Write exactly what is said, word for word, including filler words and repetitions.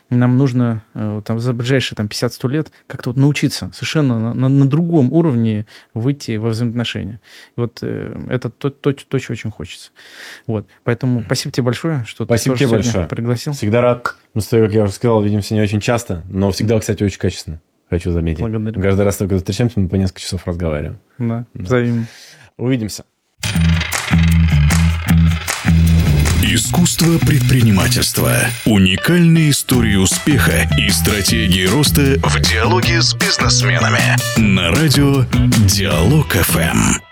нам нужно там, за ближайшие там, пятьдесят-сто лет как-то вот научиться совершенно на, на, на другом уровне выйти во взаимоотношения. Вот это то, то, то, чего очень хочется. Вот. Поэтому спасибо тебе большое, что спасибо ты тоже тебе большое. Пригласил. Всегда рад. Мы с тобой, как я уже сказал, видимся не очень часто, но всегда, кстати, очень качественно. Хочу заметить. Благодарю. Каждый раз, когда встречаемся, мы по несколько часов разговариваем. Да, взаимно. Увидимся. Искусство предпринимательства. Уникальные истории успеха и стратегии роста в диалоге с бизнесменами. На радио Диалог эф эм.